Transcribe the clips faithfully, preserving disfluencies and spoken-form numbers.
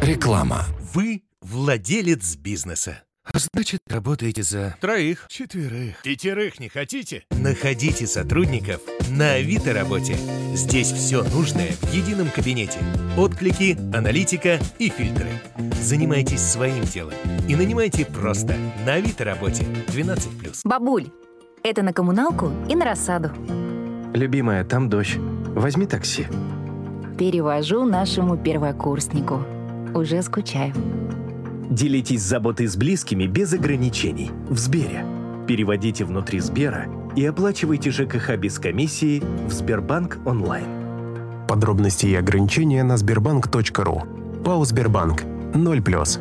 Реклама. Вы владелец бизнеса. Значит, работаете за Троих. четверых. Пятерых не хотите? Находите сотрудников на Авито работе. Здесь все нужное в едином кабинете. Отклики, аналитика и фильтры. Занимайтесь своим делом и нанимайте просто на Авито работе двенадцать плюс. Бабуль, это на коммуналку и на рассаду. Любимая, там дождь. Возьми такси. Перевожу нашему первокурснику. Уже скучаю. Делитесь заботой с близкими без ограничений. В Сбере. Переводите внутри Сбера и оплачивайте ЖКХ без комиссии в Сбербанк онлайн. Подробности и ограничения на сбербанк точка ру. ПАО «Сбербанк». ноль плюс.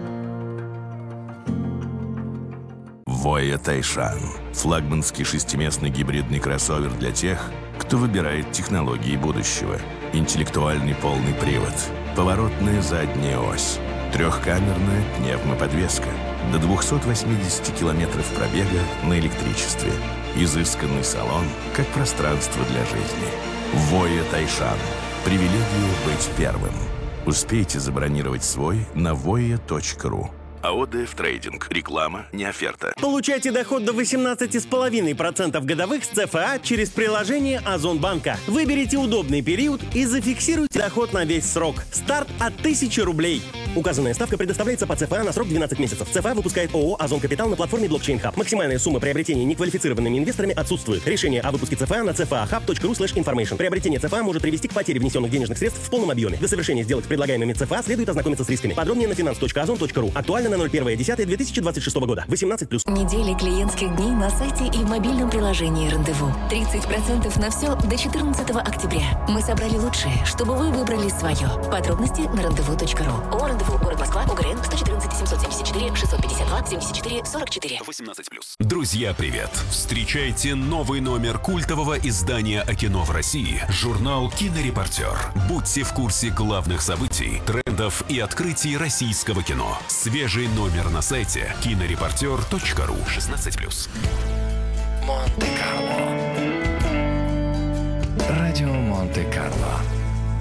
Voya Taishan – флагманский шестиместный гибридный кроссовер для тех, кто выбирает технологии будущего. Интеллектуальный полный привод, поворотная задняя ось, трехкамерная пневмоподвеска, до двухсот восьмидесяти километров пробега на электричестве. Изысканный салон, как пространство для жизни. Voya Taishan – привилегия быть первым. Успейте забронировать свой на voya точка ру. АОДФ Трейдинг. Реклама, не оферта. Получайте доход до восемнадцати с половиной процентов годовых с ЦФА через приложение Озонбанка. Выберите удобный период и зафиксируйте доход на весь срок. Старт от тысячи рублей. Указанная ставка предоставляется по ЦФА на срок двенадцать месяцев. ЦФА выпускает ООО «Озон Капитал» на платформе Blockchain Hub. Максимальная сумма приобретения неквалифицированными инвесторами отсутствует. Решение о выпуске ЦФА на цфа хаб точка ру слэш информейшн. Приобретение ЦФА может привести к потере внесенных денежных средств в полном объеме. До совершения сделок с предлагаемыми ЦФА следует ознакомиться с рисками. Подробнее на финанс точка озон точка ру. Актуально на ноль первое десятое две тысячи двадцать шестого года. восемнадцать плюс. Недели клиентских дней на сайте и в мобильном приложении «Рандеву». тридцать процентов на все до четырнадцатого октября. Мы собрали лучшее, чтобы вы выбрали свое. Подробности на рандеву точка ру. О, Рандеву, город Москва, УГРН сто четырнадцать семьсот семьдесят четыре шестьсот пятьдесят два семьдесят четыре сорок четыре. восемнадцать плюс. Друзья, привет! Встречайте новый номер культового издания о кино в России – журнал «Кинорепортер». Будьте в курсе главных событий, трендов и открытий российского кино. Свежий номер на сайте кинорепортер точка ру. шестнадцать плюс. Монте-Карло. Радио Монте-Карло.